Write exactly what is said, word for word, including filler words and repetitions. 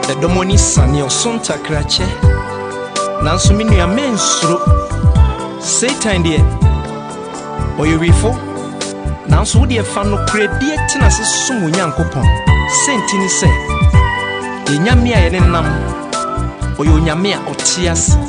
the domoni sani osonta krache nanso me nua mensuro Satan de oyewifo nanso wo de fa no kredie tena se sumu nyankopon sentini se enyame a ye nenam oyonyame a otias